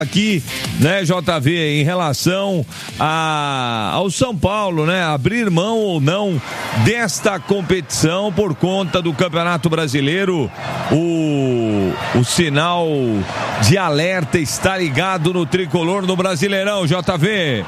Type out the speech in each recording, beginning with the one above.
aqui, né, JV, em relação ao São Paulo, né, abrir mão ou não desta competição por conta do Campeonato Brasileiro. O sinal de alerta está ligado no tricolor no Brasileirão, JV.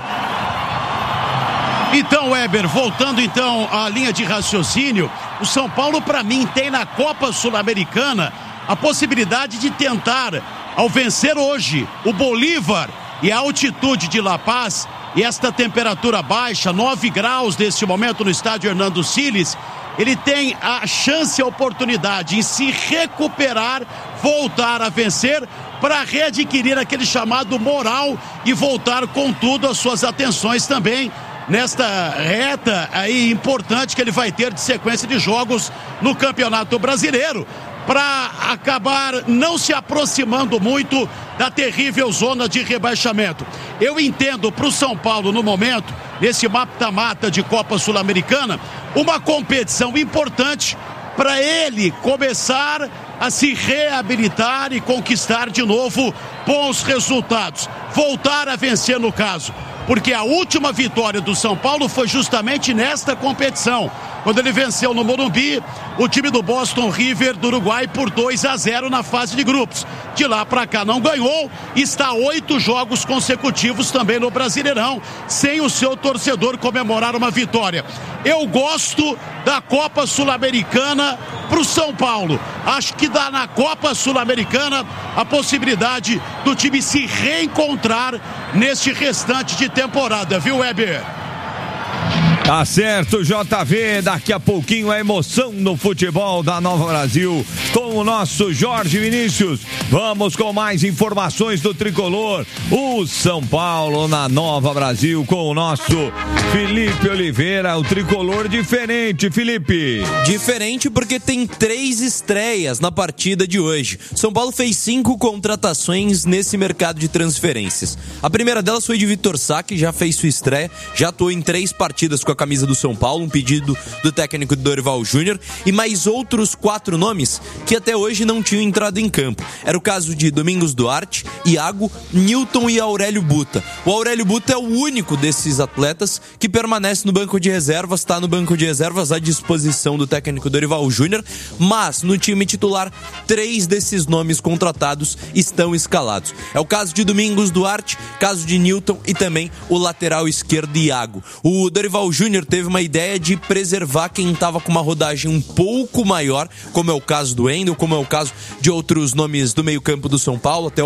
Então, Weber, voltando então à linha de raciocínio, o São Paulo, para mim, tem na Copa Sul-Americana a possibilidade de tentar, ao vencer hoje o Bolívar e a altitude de La Paz e esta temperatura baixa, 9 graus neste momento no estádio Hernando Siles, ele tem a chance e a oportunidade em se recuperar, voltar a vencer para readquirir aquele chamado moral e voltar com tudo as suas atenções também nesta reta aí importante que ele vai ter de sequência de jogos no Campeonato Brasileiro, para acabar não se aproximando muito da terrível zona de rebaixamento. Eu entendo para o São Paulo no momento, nesse mata-mata de Copa Sul-Americana, uma competição importante para ele começar a se reabilitar e conquistar de novo bons resultados, voltar a vencer no caso, porque a última vitória do São Paulo foi justamente nesta competição, quando ele venceu no Morumbi o time do Boston River do Uruguai por 2-0 na fase de grupos. De lá para cá não ganhou, está 8 jogos consecutivos também no Brasileirão, sem o seu torcedor comemorar uma vitória. Eu gosto da Copa Sul-Americana para o São Paulo. Acho que dá na Copa Sul-Americana a possibilidade do time se reencontrar neste restante de temporada, viu, Weber? Tá certo, JV, daqui a pouquinho a emoção no futebol da Nova Brasil com o nosso Jorge Vinícius. Vamos com mais informações do tricolor, o São Paulo na Nova Brasil com o nosso Felipe Oliveira, o tricolor diferente, Felipe. Diferente porque tem 3 estreias na partida de hoje. São Paulo fez 5 contratações nesse mercado de transferências. A primeira delas foi de Vitor Sá, que já fez sua estreia, já atuou em 3 partidas com a camisa do São Paulo, um pedido do técnico Dorival Júnior, e mais outros 4 nomes que até hoje não tinham entrado em campo. Era o caso de Domingos Duarte, Iago, Newton e Aurélio Buta. O Aurélio Buta é o único desses atletas que permanece no banco de reservas, está no banco de reservas à disposição do técnico Dorival Júnior, mas no time titular 3 desses nomes contratados estão escalados. É o caso de Domingos Duarte, caso de Newton e também o lateral esquerdo Iago. O Dorival Júnior teve uma ideia de preservar quem estava com uma rodagem um pouco maior, como é o caso do Wendel, como é o caso de outros nomes do meio-campo do São Paulo, até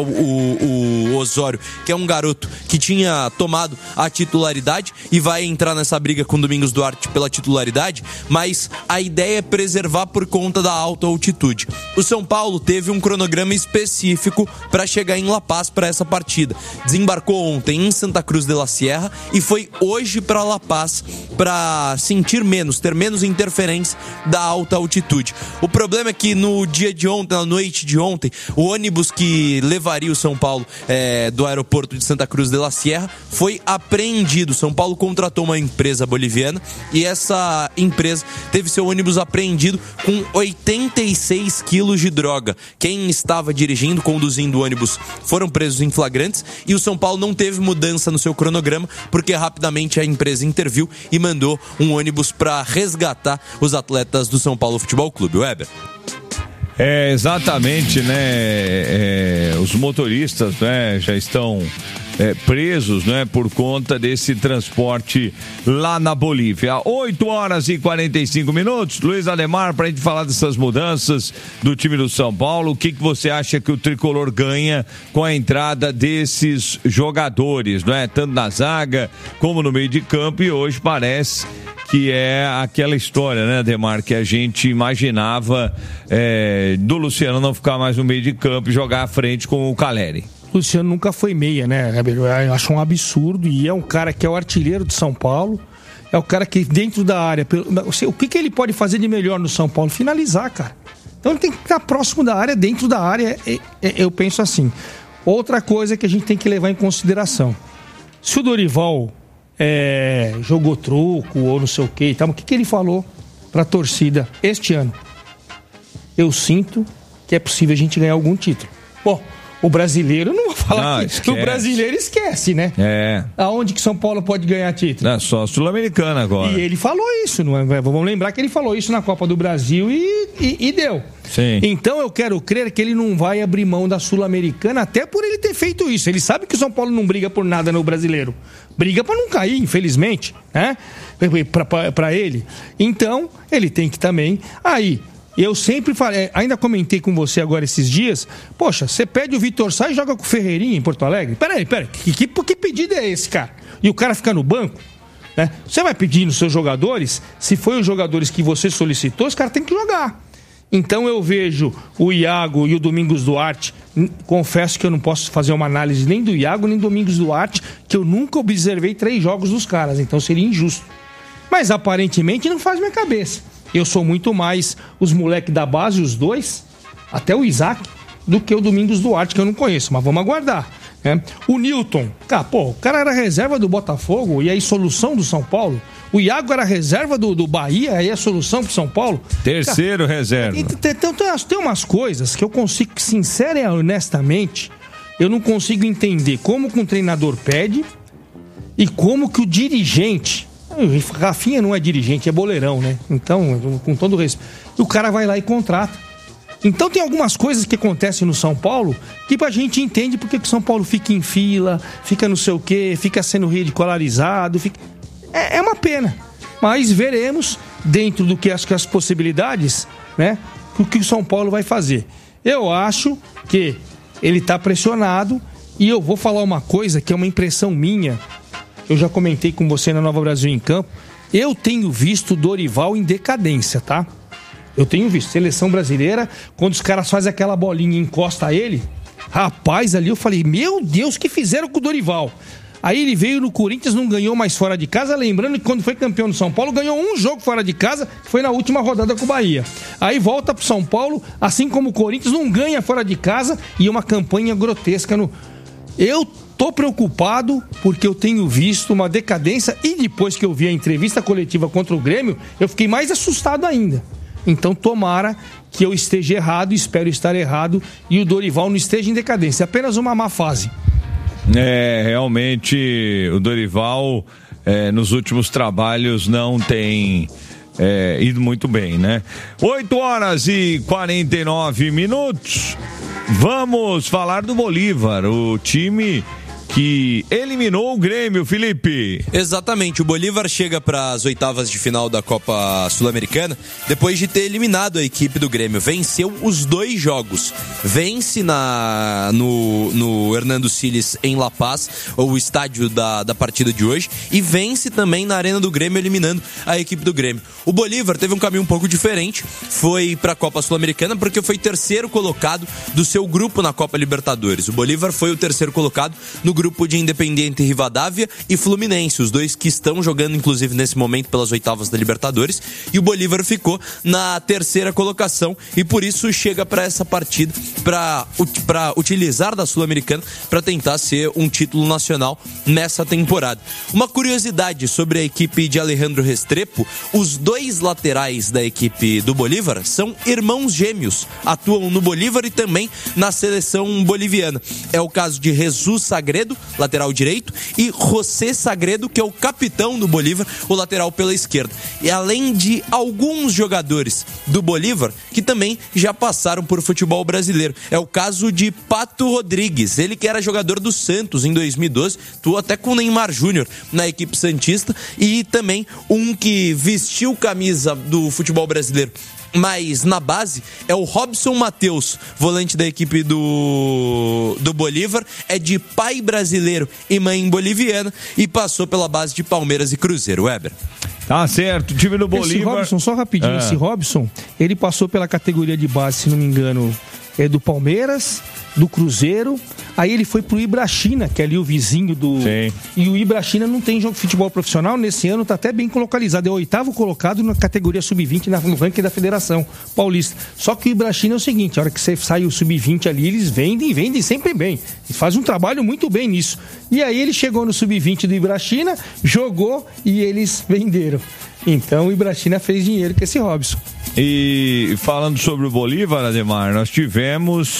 o Osório, que é um garoto que tinha tomado a titularidade e vai entrar nessa briga com o Domingos Duarte pela titularidade, mas a ideia é preservar por conta da alta altitude. O São Paulo teve um cronograma específico para chegar em La Paz para essa partida. Desembarcou ontem em Santa Cruz de la Sierra e foi hoje para La Paz para sentir menos, ter menos interferência da alta altitude. O problema é que no dia de ontem, na noite de ontem, o ônibus que levaria o São Paulo do aeroporto de Santa Cruz de la Sierra foi apreendido. São Paulo contratou uma empresa boliviana e essa empresa teve seu ônibus apreendido com 86 quilos de droga. Quem estava dirigindo, conduzindo o ônibus foram presos em flagrantes e o São Paulo não teve mudança no seu cronograma porque rapidamente a empresa interviu e mandou um ônibus para resgatar os atletas do São Paulo Futebol Clube. Weber. Exatamente, né? Os motoristas, né, já estão presos, né, por conta desse transporte lá na Bolívia. 8h45. Luiz Ademar, pra gente falar dessas mudanças do time do São Paulo, o que você acha que o tricolor ganha com a entrada desses jogadores, não é? Tanto na zaga como no meio de campo, e hoje parece que é aquela história, né, Ademar, que a gente imaginava do Luciano não ficar mais no meio de campo e jogar à frente com o Caleri. Luciano nunca foi meia, né? Eu acho um absurdo, e é um cara que é o artilheiro de São Paulo, é o cara que dentro da área, o que ele pode fazer de melhor no São Paulo? Finalizar, cara. Então ele tem que ficar próximo da área, dentro da área, eu penso assim. Outra coisa que a gente tem que levar em consideração, se o Dorival jogou truco ou não sei o que, o que ele falou pra torcida este ano? Eu sinto que é possível a gente ganhar algum título. Bom, O brasileiro, não vou falar que esquece. O brasileiro esquece, né? Aonde que São Paulo pode ganhar título? É só a Sul-Americana agora. E ele falou isso, não é? Vamos lembrar que ele falou isso na Copa do Brasil e deu. Sim. Então eu quero crer que ele não vai abrir mão da Sul-Americana, até por ele ter feito isso. Ele sabe que o São Paulo não briga por nada no brasileiro. Briga pra não cair, infelizmente, né? Pra ele. Então, ele tem que também... Aí... Eu sempre falei, ainda comentei com você agora esses dias, poxa, você pede o Vitor Sá e joga com o Ferreirinha em Porto Alegre? Peraí, que pedido é esse, cara? E o cara fica no banco? Né? Você vai pedir nos seus jogadores, se foi os jogadores que você solicitou, os caras têm que jogar. Então eu vejo o Iago e o Domingos Duarte, confesso que eu não posso fazer uma análise nem do Iago nem do Domingos Duarte, que eu nunca observei 3 jogos dos caras, então seria injusto. Mas aparentemente não faz minha cabeça. Eu sou muito mais os moleques da base, os dois, até o Isaac, do que o Domingos Duarte, que eu não conheço, mas vamos aguardar. Né? O Newton, o cara era reserva do Botafogo e aí solução do São Paulo. O Iago era reserva do Bahia, aí é solução pro São Paulo. Terceiro reserva. Então tem umas coisas que eu consigo, sincera e honestamente, eu não consigo entender como que um treinador pede e como que o dirigente... Rafinha não é dirigente, é boleirão, né? Então, com todo respeito, o cara vai lá e contrata. Então tem algumas coisas que acontecem no São Paulo que a gente entende porque que o São Paulo fica em fila, fica não sei o quê, fica sendo ridicularizado, é uma pena. Mas veremos, dentro do que as possibilidades, né? O que o São Paulo vai fazer. Eu acho que ele tá pressionado e eu vou falar uma coisa que é uma impressão minha. Eu já comentei com você na Nova Brasil em Campo. Eu tenho visto o Dorival em decadência, tá? Eu tenho visto. Seleção brasileira, quando os caras fazem aquela bolinha e encosta a ele, rapaz, ali eu falei, meu Deus, o que fizeram com o Dorival? Aí ele veio no Corinthians, não ganhou mais fora de casa, lembrando que quando foi campeão do São Paulo, ganhou um jogo fora de casa, que foi na última rodada com o Bahia. Aí volta pro São Paulo, assim como o Corinthians, não ganha fora de casa e uma campanha grotesca no... Eu tô preocupado porque eu tenho visto uma decadência e depois que eu vi a entrevista coletiva contra o Grêmio, eu fiquei mais assustado ainda. Então tomara que eu esteja errado, espero estar errado e o Dorival não esteja em decadência, é apenas uma má fase. Realmente o Dorival nos últimos trabalhos não tem ido muito bem, né? 8h49. Vamos falar do Bolívar, o time que eliminou o Grêmio, Felipe. Exatamente, o Bolívar chega para as oitavas de final da Copa Sul-Americana depois de ter eliminado a equipe do Grêmio. Venceu os 2 jogos. Vence no Hernando Siles em La Paz, o estádio da partida de hoje, e vence também na Arena do Grêmio, eliminando a equipe do Grêmio. O Bolívar teve um caminho um pouco diferente, foi para a Copa Sul-Americana porque foi terceiro colocado do seu grupo na Copa Libertadores. O Bolívar foi o terceiro colocado no grupo de Independiente Rivadavia e Fluminense, os dois que estão jogando inclusive nesse momento pelas oitavas da Libertadores, e o Bolívar ficou na terceira colocação e por isso chega para essa partida para utilizar da Sul-Americana para tentar ser um título nacional nessa temporada. Uma curiosidade sobre a equipe de Alejandro Restrepo: os 2 laterais da equipe do Bolívar são irmãos gêmeos, atuam no Bolívar e também na seleção boliviana. É o caso de Jesus Sagredo, lateral direito, e José Sagredo, que é o capitão do Bolívar, o lateral pela esquerda. E além de alguns jogadores do Bolívar que também já passaram por futebol brasileiro. É o caso de Pato Rodrigues, ele que era jogador do Santos em 2012, atuou até com o Neymar Júnior na equipe santista, e também um que vestiu camisa do futebol brasileiro mas na base é o Robson Matheus, volante da equipe do Bolívar, é de pai brasileiro e mãe boliviana e passou pela base de Palmeiras e Cruzeiro. Weber. Tá certo, o time do Bolívar. Esse Robson, só rapidinho, esse Robson, ele passou pela categoria de base, se não me engano, do Palmeiras, do Cruzeiro, aí ele foi pro Ibrachina, que é ali o vizinho do... Sim. E o Ibrachina não tem jogo de futebol profissional, nesse ano tá até bem localizado, é o 8º colocado na categoria sub-20 no ranking da Federação Paulista. Só que o Ibrachina é o seguinte, a hora que você sai o sub-20 ali, eles vendem sempre bem, eles fazem um trabalho muito bem nisso. E aí ele chegou no sub-20 do Ibrachina, jogou e eles venderam. Então o Ibrachina fez dinheiro com esse Robson. E falando sobre o Bolívar, Ademar, nós tivemos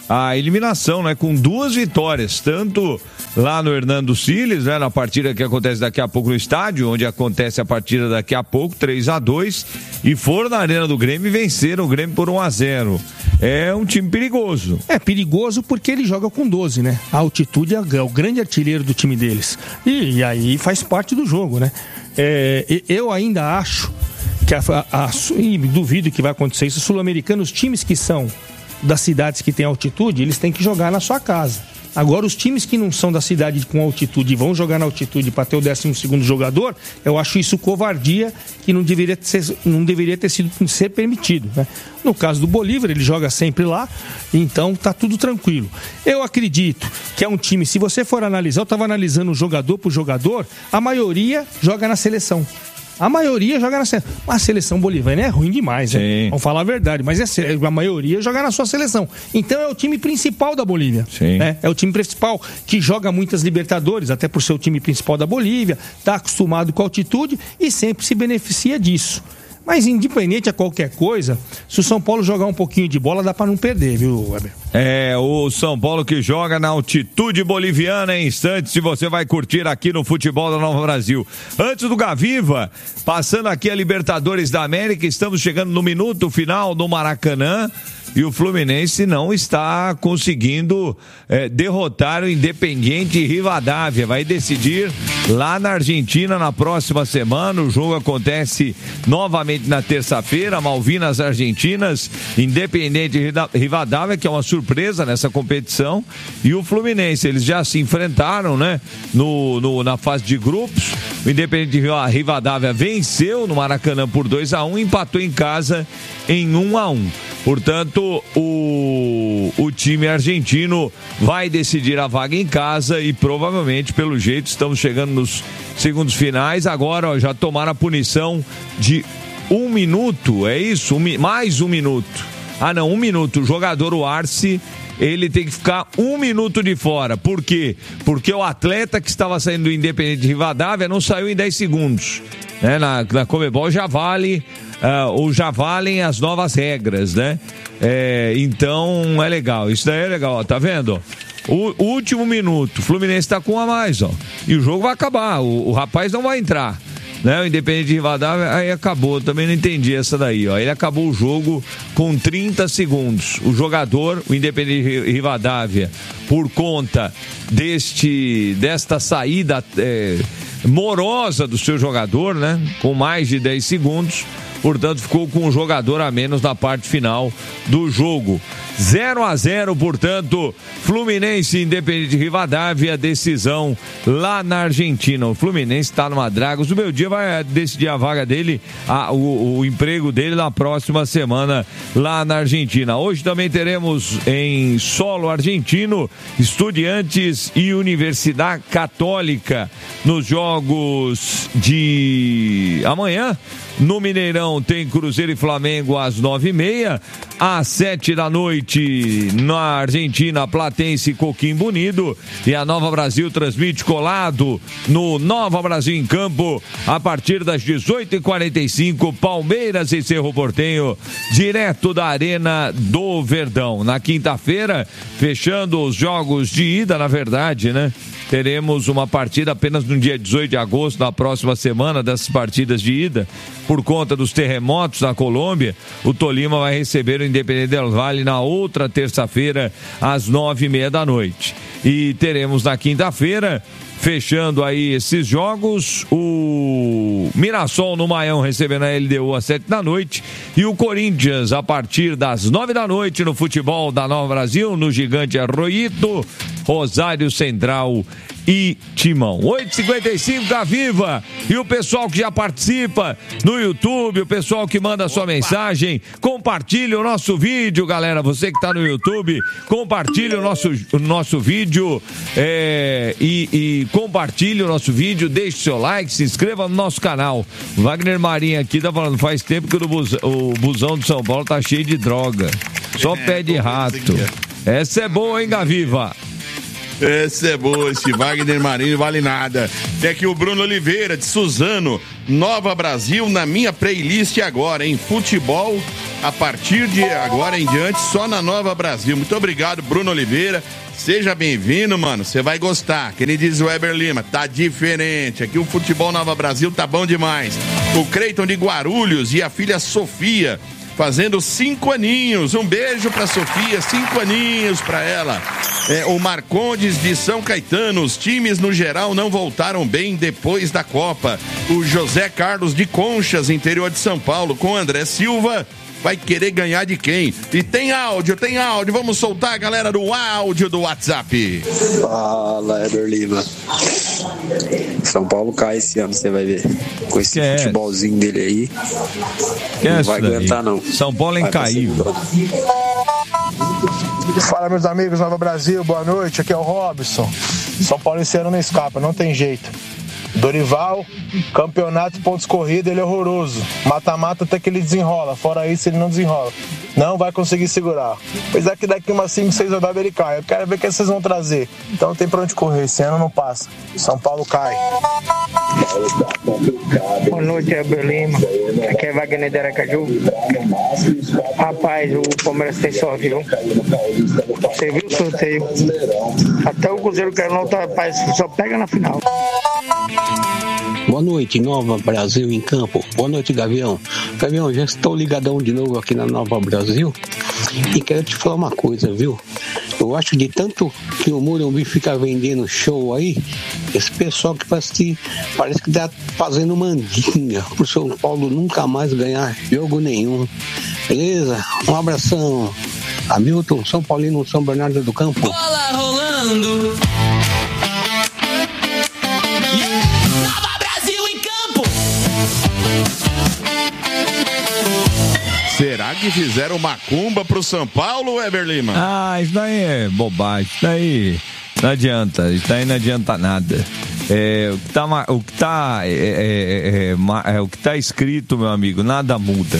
a eliminação, né? Com 2 vitórias, tanto lá no Hernando Siles, né? Na partida que acontece daqui a pouco no estádio, onde acontece a partida daqui a pouco, 3-2, e foram na Arena do Grêmio e venceram o Grêmio por 1-0. É um time perigoso. É perigoso porque ele joga com 12, né? A altitude é o grande artilheiro do time deles. E aí faz parte do jogo, né? Eu ainda acho que e duvido que vai acontecer isso, sul-americanos, os times que são das cidades que têm altitude, eles têm que jogar na sua casa. Agora, os times que não são da cidade com altitude e vão jogar na altitude para ter o 12º jogador, eu acho isso covardia que não deveria ser permitido, né? No caso do Bolívar, ele joga sempre lá, então tá tudo tranquilo. Eu acredito que é um time, se você for analisar, eu estava analisando jogador por jogador, a maioria joga na seleção. A maioria joga na seleção. A seleção boliviana é ruim demais, né? Vamos falar a verdade. Mas a maioria joga na sua seleção. Então é o time principal da Bolívia. Né? É o time principal que joga muitas Libertadores, até por ser o time principal da Bolívia. Está acostumado com a altitude e sempre se beneficia disso. Mas independente a qualquer coisa, se o São Paulo jogar um pouquinho de bola, dá pra não perder, viu, Weber? O São Paulo que joga na altitude boliviana em instantes, se você vai curtir aqui no Futebol da Nova Brasil. Antes do Gaviva, passando aqui a Libertadores da América, estamos chegando no minuto final do Maracanã. E o Fluminense não está conseguindo derrotar o Independiente Rivadavia. Vai decidir lá na Argentina na próxima semana. O jogo acontece novamente na terça-feira. Malvinas Argentinas, Independiente Rivadavia, que é uma surpresa nessa competição. E o Fluminense, eles já se enfrentaram, né? Na fase de grupos. O Independiente Rivadavia venceu no Maracanã por 2-1, empatou em casa em 1-1. Portanto, o time argentino vai decidir a vaga em casa e provavelmente, pelo jeito, estamos chegando nos segundos finais. Agora, já tomaram a punição de 1 minuto, é isso? Mais 1 minuto. 1 minuto. O jogador, o Arce, ele tem que ficar 1 minuto de fora. Por quê? Porque o atleta que estava saindo do Independiente Rivadavia não saiu em 10 segundos. Né? Na Conmebol já valem as novas regras, né? Então é legal, isso daí é legal, ó, tá vendo? O último minuto, o Fluminense tá com 1 a mais, ó, e o jogo vai acabar, o rapaz não vai entrar, né? O Independiente Rivadavia aí acabou, também não entendi essa daí, ó, ele acabou o jogo com 30 segundos, o jogador, o Independiente Rivadavia, por conta desta saída morosa do seu jogador, né? Com mais de 10 segundos, portanto ficou com um jogador a menos na parte final do jogo. 0-0, portanto, Fluminense Independiente Rivadavia, decisão lá na Argentina. O Fluminense está numa draga. O meu dia vai decidir a vaga dele, o emprego dele na próxima semana lá na Argentina. Hoje também teremos em solo argentino Estudiantes e Universidade Católica nos jogos de amanhã. No Mineirão tem Cruzeiro e Flamengo às 9h30. Às 7h, na Argentina, Platense e Coquimbo Unido. E a Nova Brasil transmite colado no Nova Brasil em Campo a partir das 18h45. Palmeiras e Cerro Porteño, direto da Arena do Verdão. Na quinta-feira, fechando os jogos de ida, na verdade, né? Teremos uma partida apenas no dia 18 de agosto, na próxima semana, dessas partidas de ida. Por conta dos terremotos na Colômbia, o Tolima vai receber o Independente del Valle na outra terça-feira, às 9h30. E teremos na quinta-feira, fechando aí esses jogos, o Mirassol no Maião recebendo a LDU às 7h e o Corinthians a partir das 9h no Futebol da Nova Brasil, no Gigante Arroyito, Rosário Central e Timão. 8h55, Gaviva, e o pessoal que já participa no YouTube, o pessoal que manda sua mensagem, compartilhe o nosso vídeo, galera, você que está no YouTube, compartilhe o nosso vídeo e compartilhe o nosso vídeo, deixe seu like, se inscreva no nosso canal. O Wagner Marinho aqui tá falando, faz tempo que o busão do São Paulo tá cheio de droga, só pé de rato. Essa é boa, hein, Gaviva? Essa é boa, esse Wagner Marinho vale nada. Tem aqui o Bruno Oliveira de Suzano, Nova Brasil na minha playlist agora, em Futebol a partir de agora em diante, só na Nova Brasil. Muito obrigado, Bruno Oliveira. Seja bem-vindo, mano. Você vai gostar. Que nem diz o Weber Lima, tá diferente. Aqui o Futebol Nova Brasil tá bom demais. O Creiton de Guarulhos e a filha Sofia fazendo 5 aninhos. Um beijo pra Sofia, 5 aninhos pra ela. O Marcondes de São Caetano, os times no geral não voltaram bem depois da Copa. O José Carlos de Conchas, interior de São Paulo, com André Silva, vai querer ganhar de quem? E tem áudio, vamos soltar a galera do áudio do WhatsApp. Fala, Weber Lima. São Paulo cai esse ano, você vai ver. Com esse futebolzinho dele aí, não vai aguentar não. São Paulo é incaível. Fala, meus amigos, Nova Brasil, boa noite, aqui é o Robson. São Paulo esse ano não escapa, não tem jeito. Dorival, campeonato, pontos corridos, ele é horroroso. Mata-mata até que ele desenrola, fora isso ele não desenrola. Não vai conseguir segurar. Apesar que daqui umas 5, 6 rodadas ele cai. Eu quero ver o que vocês vão trazer. Então não tem pra onde correr, esse ano não passa. São Paulo cai. Boa noite, Weber Lima. Aqui é Wagner de Aracaju. Rapaz, o Palmeiras tem sorte, viu? Você viu o sorteio? Até o Cruzeiro quer não, rapaz, só pega na final. Boa noite, Nova Brasil em campo. Boa noite, Gavião. Gavião, já estou ligadão de novo aqui na Nova Brasil e quero te falar uma coisa, viu? Eu acho de tanto que o Morumbi fica vendendo show aí, esse pessoal que parece que tá fazendo mandinga pro São Paulo nunca mais ganhar jogo nenhum. Beleza? Um abração. Hamilton, São Paulino, São Bernardo do Campo. Bola rolando. Será que fizeram macumba pro São Paulo, Weber Lima? Isso daí é bobagem, isso daí não adianta, isso daí não adianta nada. O que tá escrito, meu amigo, nada muda.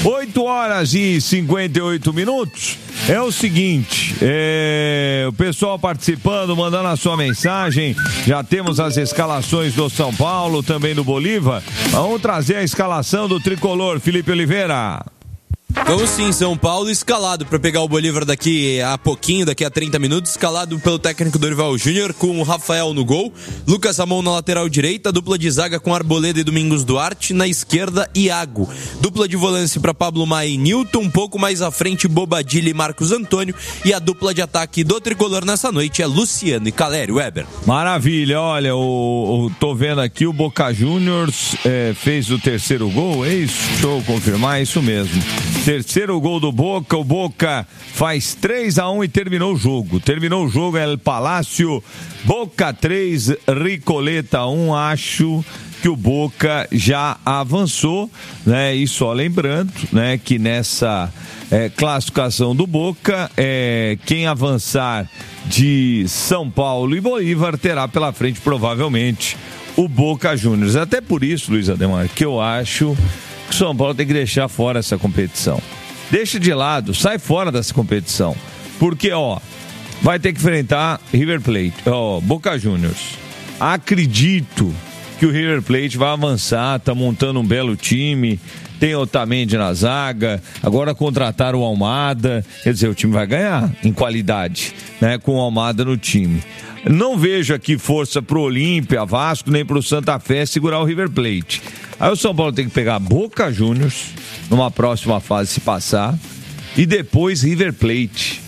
8h58. É o seguinte, o pessoal participando, mandando a sua mensagem. Já temos as escalações do São Paulo, também do Bolívar. Vamos trazer a escalação do tricolor, Felipe Oliveira. Vamos sim, São Paulo escalado para pegar o Bolívar daqui a pouquinho, daqui a 30 minutos, escalado pelo técnico Dorival Júnior, com o Rafael no gol, Lucas Ramon na lateral direita, dupla de zaga com Arboleda e Domingos Duarte, na esquerda Iago, dupla de volância para Pablo Maia e Nilton, um pouco mais à frente Bobadilla e Marcos Antônio, e a dupla de ataque do tricolor nessa noite é Luciano e Calério. Weber. Maravilha, olha, tô vendo aqui o Boca Juniors fez o terceiro gol, é isso? Deixa eu confirmar, é isso mesmo. Terceiro gol do Boca, o Boca faz 3-1 e terminou o jogo. Terminou o jogo, El Palácio, Boca 3, Ricoleta 1, acho que o Boca já avançou, né? E só lembrando, né, que nessa classificação do Boca, quem avançar de São Paulo e Bolívar terá pela frente provavelmente o Boca Juniors. Até por isso, Luiz Ademar, que eu acho que o São Paulo tem que deixar fora essa competição. Deixa de lado, sai fora dessa competição. Porque, vai ter que enfrentar River Plate, Boca Juniors. Acredito que o River Plate vai avançar, tá montando um belo time, tem Otamendi na zaga, agora contrataram o Almada, quer dizer, o time vai ganhar em qualidade, né, com o Almada no time. Não vejo aqui força pro Olímpia, Vasco, nem pro Santa Fé segurar o River Plate. Aí o São Paulo tem que pegar Boca Juniors numa próxima fase, se passar, e depois River Plate.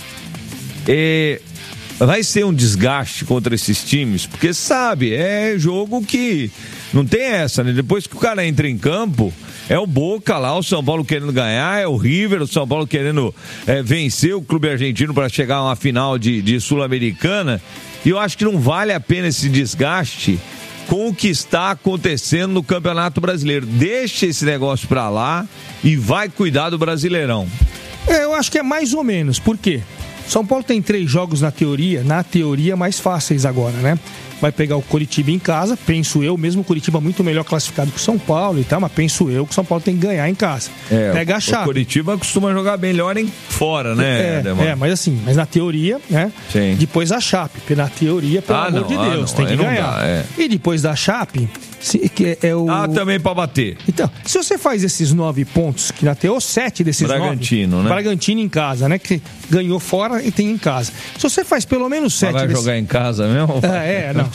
Vai ser um desgaste contra esses times, porque sabe, é jogo que não tem essa, né? Depois que o cara entra em campo, é o Boca lá, o São Paulo querendo ganhar, é o River, o São Paulo querendo vencer o clube argentino para chegar a uma final de Sul-Americana, e eu acho que não vale a pena esse desgaste com o que está acontecendo no Campeonato Brasileiro. Deixa esse negócio pra lá e vai cuidar do Brasileirão. Eu acho que é mais ou menos. Por quê? São Paulo tem 3 jogos na teoria mais fáceis agora, né? vai pegar o Coritiba em casa, penso eu, mesmo o Coritiba muito melhor classificado que o São Paulo e tal, mas penso eu que o São Paulo tem que ganhar em casa. Pega a Chape. O Coritiba costuma jogar melhor fora, né? Mas na teoria, né? Sim. Depois a Chape, na teoria, pelo amor de Deus, tem que ganhar. E depois da Chape, que é o... também pra bater. Então, se você faz esses 9 pontos, que na teoria, ou 7 desses Bragantino, 9... né? Bragantino em casa, né? Que ganhou fora e tem em casa. Se você faz pelo menos 7... Vai jogar em casa mesmo? Não.